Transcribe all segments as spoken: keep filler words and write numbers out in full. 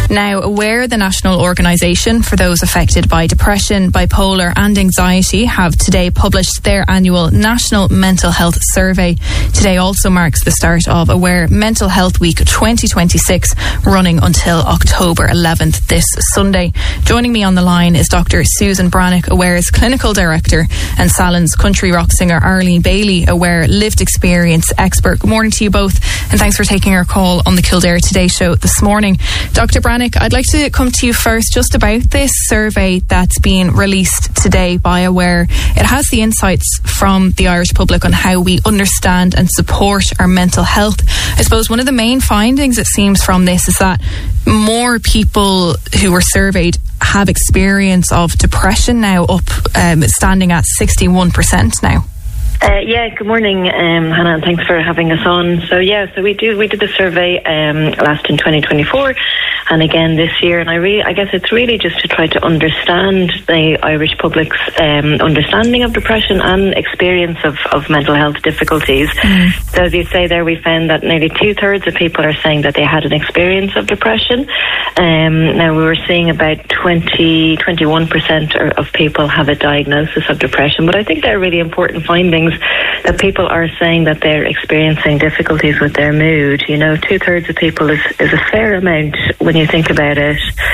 Now, Aware, the national organisation for those affected by depression, bipolar and anxiety, have today published their annual National Mental Health Survey. Today also marks the start of Aware Mental Health Week twenty twenty-six, running until October eleventh, this Sunday. Joining me on the line is Doctor Susan Brannock, Aware's Clinical Director, and Salon's country rock singer Arlene Bailey, Aware lived experience expert. Good morning to you both, and thanks for taking our call on the Kildare Today show this morning. Doctor Brannock, I'd like to come to you first just about this survey that's been released today by Aware. It has the insights from the Irish public on how we understand and support our mental health. I suppose one of the main findings, it seems, from this is that more people who were surveyed have experience of depression now, up um, standing at sixty-one percent now. Uh, yeah, good morning, um, Hannah, and thanks for having us on. So yeah, so we do we did the survey um, last in twenty twenty-four, and again this year. And I really, I guess it's really just to try to understand the Irish public's um, understanding of depression and experience of, of mental health difficulties. Mm. So as you say there, we found that nearly two thirds of people are saying that they had an experience of depression. Um, now we were seeing about twenty, twenty-one percent of people have a diagnosis of depression, but I think they're really important findings. That people are saying that they're experiencing difficulties with their mood. You know, two thirds of people is, is a fair amount when you think about it.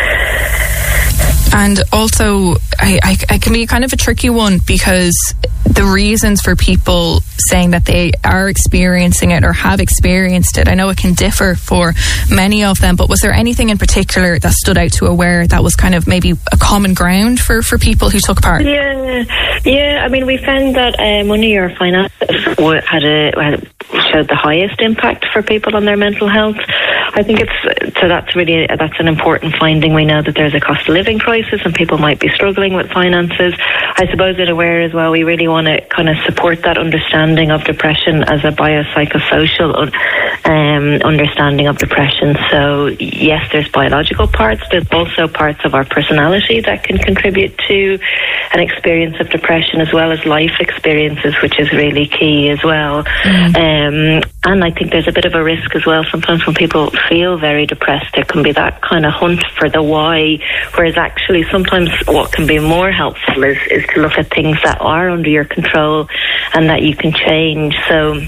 And also, I, I, I can be kind of a tricky one, because the reasons for people saying that they are experiencing it or have experienced it, I know it can differ for many of them, but was there anything in particular that stood out to Aware that was kind of maybe a common ground for, for people who took part? Yeah, yeah. I mean, we found that uh, money or finances had a, had showed the highest impact for people on their mental health. I think it's so that's really that's an important finding. We know that there's a cost of living crisis and people might be struggling with finances. I suppose at Aware as well, we really want to kind of support that understanding of depression as a biopsychosocial um, understanding of depression. So yes, there's biological parts. There's also parts of our personality that can contribute to an experience of depression, as well as life experiences, which is really key as well. Mm. Um, and I think there's a bit of a risk as well. Sometimes when people feel very depressed, there can be that kind of hunt for the why, whereas actually sometimes what can be more helpful is, is to look at things that are under your control and that you can change. So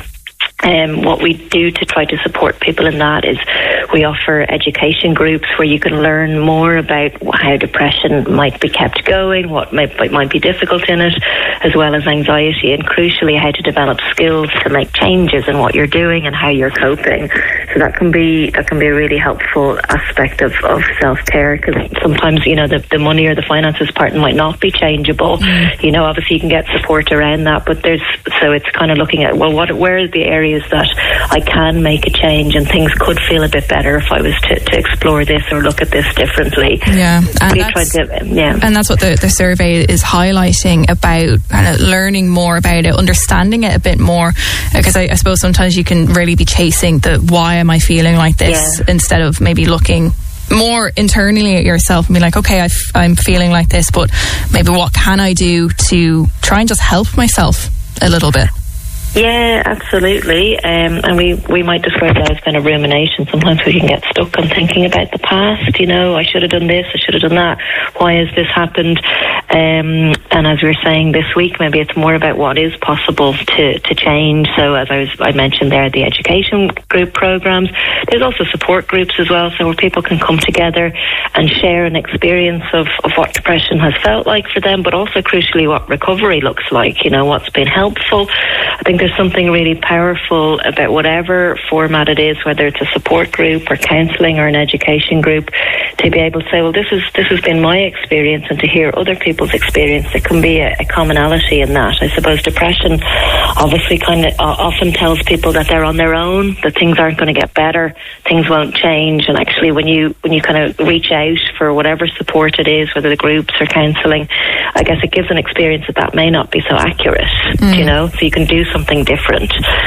Um, what we do to try to support people in that is we offer education groups where you can learn more about how depression might be kept going, what might, might be difficult in it, as well as anxiety, and crucially how to develop skills to make changes in what you're doing and how you're coping. So that can be that can be a really helpful aspect of, of self-care, because sometimes, you know, the, the money or the finances part might not be changeable. Mm. You know, obviously you can get support around that, but there's so it's kind of looking at, well, what where are the areas that I can make a change and things could feel a bit better if I was to, to explore this or look at this differently. Yeah, and, that's, to, yeah. and that's what the, the survey is highlighting, about kind of learning more about it, understanding it a bit more, because I, I suppose sometimes you can really be chasing the why am I feeling like this, yeah, instead of maybe looking more internally at yourself and be like, okay, I've, I'm feeling like this, but maybe what can I do to try and just help myself a little bit? Yeah, absolutely. Um, and we, we might describe that as kind of rumination. Sometimes we can get stuck on thinking about the past. You know, I should have done this, I should have done that. Why has this happened? Um, and as we were saying this week, maybe it's more about what is possible to, to change. So as I was, I mentioned there, the education group programs. There's also support groups as well, so where people can come together and share an experience of, of what depression has felt like for them, but also crucially what recovery looks like. You know, what's been helpful. I think there's something really powerful about whatever format it is, whether it's a support group or counselling or an education group, to be able to say, well, this is this has been my experience, and to hear other people's experience. There can be a, a commonality in that. I suppose depression obviously kind of uh, often tells people that they're on their own, that things aren't going to get better, things won't change. And actually when you when you kind of reach out for whatever support it is, whether the groups or counselling, I guess it gives an experience that that may not be so accurate, mm. you know, so you can do something different.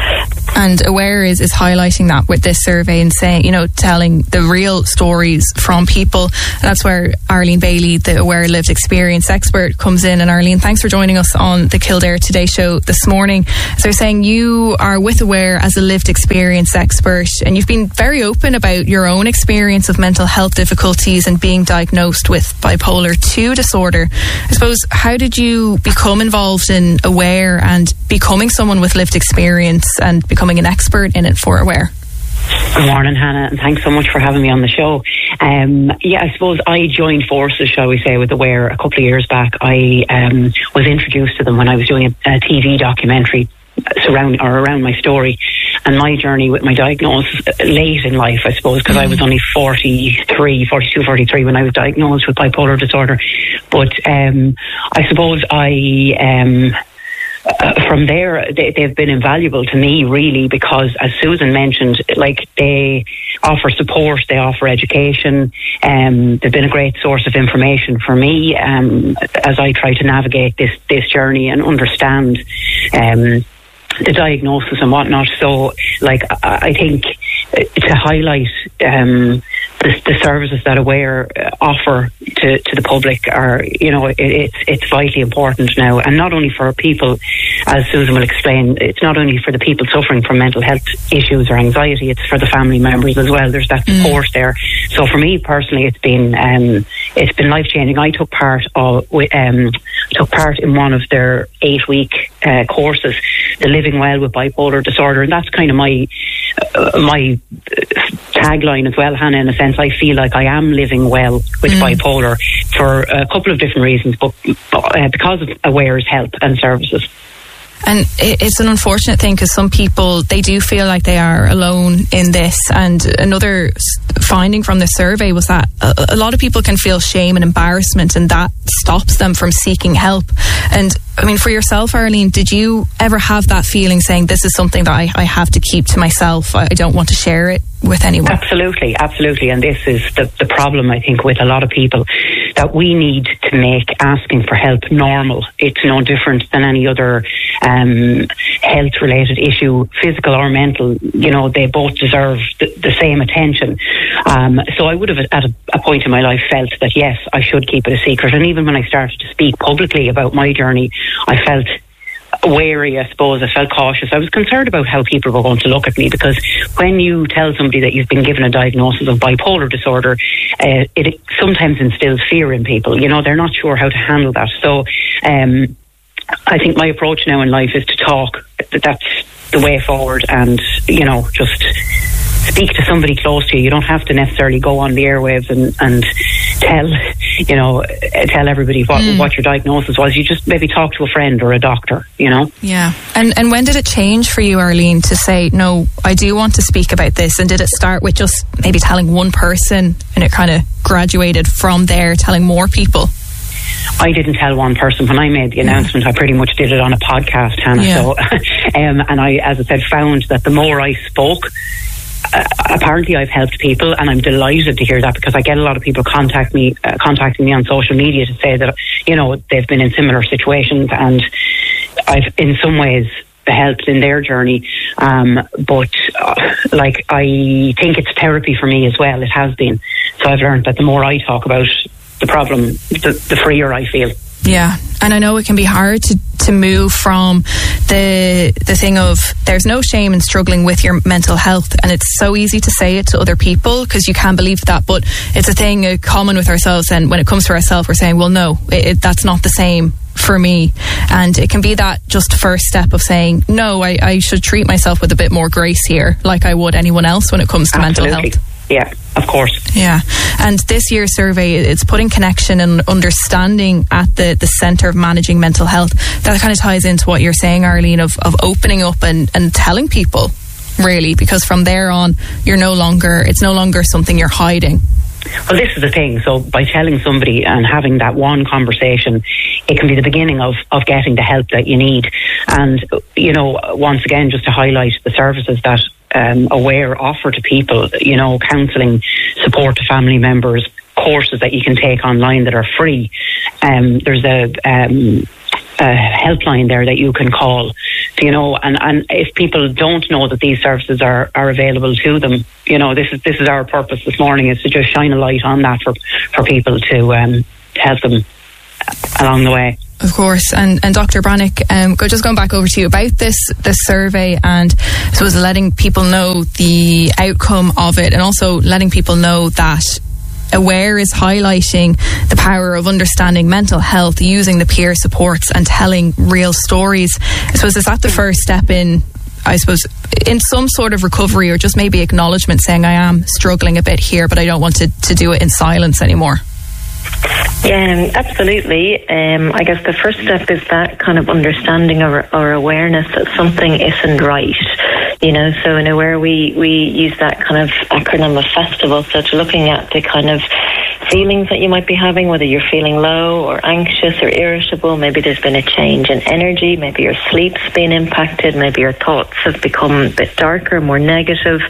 And Aware is, is highlighting that with this survey and saying, you know, telling the real stories from people. And that's where Arlene Bailey, the Aware lived experience expert, comes in. And Arlene, thanks for joining us on the Kildare Today show this morning. So they're saying you are with Aware as a lived experience expert, and you've been very open about your own experience of mental health difficulties and being diagnosed with bipolar two disorder. I suppose, how did you become involved in Aware and becoming someone with lived experience and becoming an expert in it for Aware? Good morning, Hannah, and thanks so much for having me on the show. Um, yeah, I suppose I joined forces, shall we say, with Aware a couple of years back. I um, was introduced to them when I was doing a, a T V documentary surround or around my story and my journey with my diagnosis late in life, I suppose, because mm. I was only forty-three, forty-two, forty-three when I was diagnosed with bipolar disorder. But um, I suppose I... Um, Uh, from there, they, they've been invaluable to me, really, because, as Susan mentioned, like, they offer support, they offer education. Um, they've been a great source of information for me um, as I try to navigate this this journey and understand um, the diagnosis and whatnot. So, like, I, I think to highlight um, the, the services that Aware offer to, to the public are, you know, it, it's it's vitally important now, and not only for people, as Susan will explain, it's not only for the people suffering from mental health issues or anxiety, it's for the family members as well. There's that support mm. there. So for me personally, it's been um, it's been life changing. I took part of um, took part in one of their eight week uh, courses, the Living Well with Bipolar Disorder, and that's kind of my uh, my tagline as well, Hannah. In a sense, I feel like I am living well with mm. bipolar for a couple of different reasons, but uh, because of Aware's help and services. And it's an unfortunate thing because some people, they do feel like they are alone in this. And another finding from the survey was that a lot of people can feel shame and embarrassment, and that stops them from seeking help. And I mean, for yourself, Arlene, did you ever have that feeling saying, this is something that I, I have to keep to myself, I don't want to share it with anyone? Absolutely, absolutely. And this is the, the problem, I think, with a lot of people, that we need to make asking for help normal. It's no different than any other um, health-related issue, physical or mental. You know, they both deserve the, the same attention. Um, so I would have, at a, a point in my life, felt that, yes, I should keep it a secret. And even when I started to speak publicly about my journey, I felt wary, I suppose. I felt cautious. I was concerned about how people were going to look at me, because when you tell somebody that you've been given a diagnosis of bipolar disorder, uh, it sometimes instills fear in people. You know, they're not sure how to handle that. So um, I think my approach now in life is to talk. That's the way forward, and, you know, just speak to somebody close to you. You don't have to necessarily go on the airwaves and, and tell, you know, tell everybody what, mm. what your diagnosis was. You just maybe talk to a friend or a doctor, you know. Yeah. And and when did it change for you, Arlene, to say, no, I do want to speak about this? And did it start with just maybe telling one person, and it kind of graduated from there, telling more people? I didn't tell one person. When I made the announcement, I pretty much did it on a podcast, Hannah. Yeah. So, um, and I, as I said, found that the more I spoke, Uh, apparently I've helped people, and I'm delighted to hear that, because I get a lot of people contact me, uh, contacting me on social media to say that, you know, they've been in similar situations, and I've in some ways helped in their journey. Um, but uh, like, I think it's therapy for me as well. It has been. So I've learned that the more I talk about the problem, the, the freer I feel. Yeah, and I know it can be hard to, to move from the the thing of there's no shame in struggling with your mental health, and it's so easy to say it to other people because you can't believe that, but it's a thing uh, common with ourselves, and when it comes to ourselves we're saying, well, no, it, it, that's not the same for me. And it can be that just first step of saying, no, I, I should treat myself with a bit more grace here, like I would anyone else when it comes to Absolutely. mental health. Yeah, of course. Yeah. And this year's survey, it's putting connection and understanding at the, the centre of managing mental health. That kind of ties into what you're saying, Arlene, of, of opening up and, and telling people, really, because from there on, you're no longer, it's no longer something you're hiding. Well, this is the thing. So by telling somebody and having that one conversation, it can be the beginning of, of getting the help that you need. And, you know, once again, just to highlight the services that um, Aware offer to people, you know, counselling, support to family members, courses that you can take online that are free. Um, there's a... Um, a helpline there that you can call you know, and, and if people don't know that these services are, are available to them, you know, this is this is our purpose this morning, is to just shine a light on that for, for people to um, help them along the way. Of course, and and Doctor Brannock, um, go, just going back over to you about this this survey, and I suppose letting people know the outcome of it, and also letting people know that Aware is highlighting the power of understanding mental health, using the peer supports and telling real stories. I suppose, is that the first step in, I suppose, in some sort of recovery, or just maybe acknowledgement, saying I am struggling a bit here, but I don't want to, to do it in silence anymore? Yeah, absolutely. Um, I guess the first step is that kind of understanding or, or awareness that something isn't right. You know, so in Aware we, we use that kind of acronym of festival. So it's looking at the kind of feelings that you might be having, whether you're feeling low or anxious or irritable. Maybe there's been a change in energy. Maybe your sleep's been impacted. Maybe your thoughts have become a bit darker, more negative.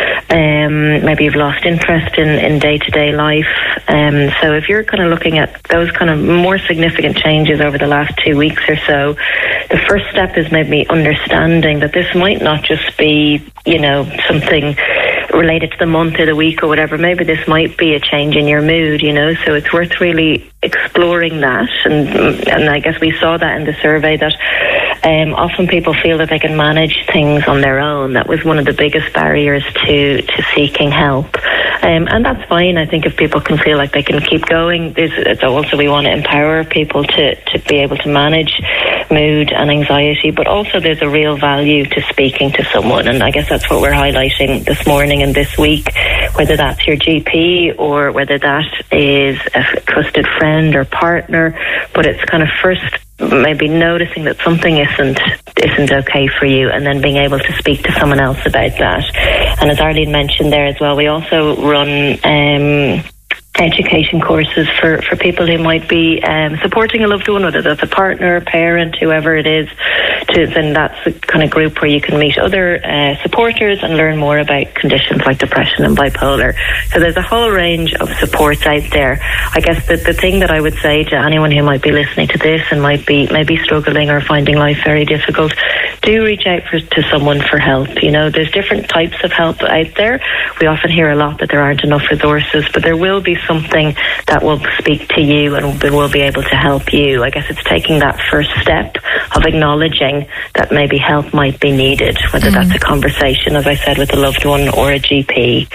Um, maybe you've lost interest in, in day-to-day life. Um, so if you're kind of looking at those kind of more significant changes over the last two weeks or so, the first step is maybe understanding that this might not just be, you know, something related to the month or the week or whatever. Maybe this might be a change in your mood, you know, so it's worth really exploring that. And and I guess we saw that in the survey, that um, often people feel that they can manage things on their own. That was one of the biggest barriers to, to seeking help. Um, and that's fine. I think if people can feel like they can keep going, there's it's also, we want to empower people to, to be able to manage mood and anxiety, but also there's a real value to speaking to someone. And I guess that's what we're highlighting this morning and this week, whether that's your G P or whether that is a trusted friend or partner. But it's kind of first maybe noticing that something isn't isn't okay for you, and then being able to speak to someone else about that. And as Arlene mentioned there as well, we also run um education courses for, for people who might be um, supporting a loved one, whether that's a partner, parent, whoever it is. To, then that's the kind of group where you can meet other uh, supporters and learn more about conditions like depression and bipolar. So there's a whole range of supports out there. I guess the, the thing that I would say to anyone who might be listening to this and might be maybe struggling or finding life very difficult, do reach out for, to someone for help. You know, there's different types of help out there. We often hear a lot that there aren't enough resources, but there will be something that will speak to you and will be able to help you. I guess it's taking that first step of acknowledging that maybe help might be needed, whether mm. that's a conversation, as I said, with a loved one or a G P.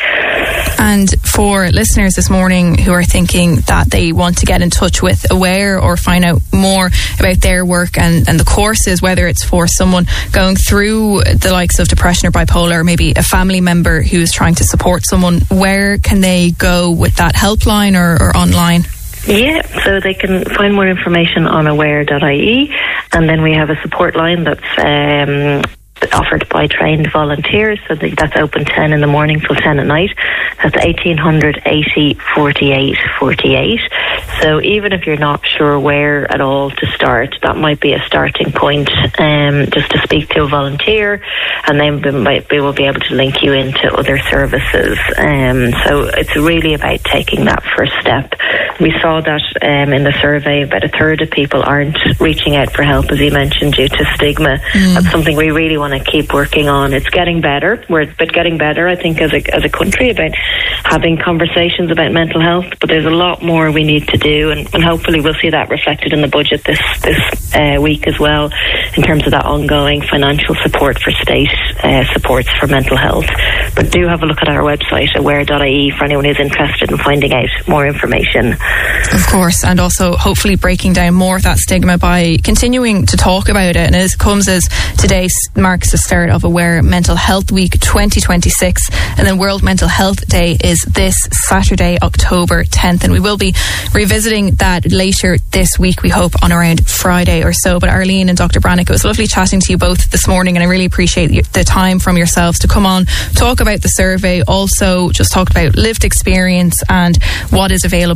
And for listeners this morning who are thinking that they want to get in touch with Aware or find out more about their work and, and the courses, whether it's for someone going through the likes of depression or bipolar, or maybe a family member who's trying to support someone, where can they go with that helpline or, or online? Yeah, so they can find more information on aware dot I E, and then we have a support line that's um, offered by trained volunteers, so that's open ten in the morning till ten at night. That's eighteen hundred eighty forty-eight forty-eight. So even if you're not sure where at all to start, that might be a starting point, um, just to speak to a volunteer, and then we, might, we will be able to link you into other services. Um, so it's really about taking that first step. We saw that um, in the survey, about a third of people aren't reaching out for help, as you mentioned, due to stigma. Mm. That's something we really want to keep working on. It's getting better. We're but getting better, I think, as a as a country, about having conversations about mental health. But there's a lot more we need to do, and, and hopefully we'll see that reflected in the budget this this uh, week as well, in terms of that ongoing financial support for state uh, supports for mental health. But do have a look at our website, aware dot I E, for anyone who's interested in finding out more information. Of course, and also hopefully breaking down more of that stigma by continuing to talk about it. And it comes as today marks the start of Aware Mental Health Week twenty twenty-six, and then World Mental Health Day is this Saturday, October tenth, and we will be revisiting that later this week, we hope, on around Friday or so. But Arlene and Doctor Brannock, it was lovely chatting to you both this morning, and I really appreciate the time from yourselves to come on, talk about the survey, also just talk about lived experience and what is available out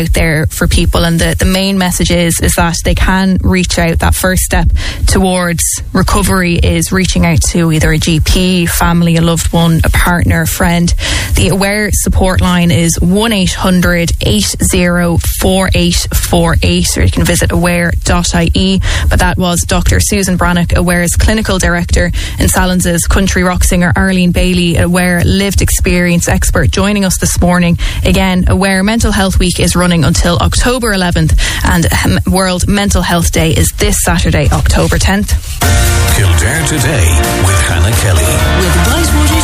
out there for people, and the, the main message is is that they can reach out. That first step towards recovery is reaching out to either a G P, family, a loved one, a partner, a friend. The Aware support line is one eight hundred eight zero four eight four eight, or you can visit aware dot I E. But that was Doctor Susan Brannock, Aware's clinical director, and Salen's country rock singer Arlene Bailey, Aware lived experience expert, joining us this morning. Again, Aware Mental Health Week is running until October eleventh, and World Mental Health Day is this Saturday, October tenth. Kildare Today with Hannah Kelly. With Whitewater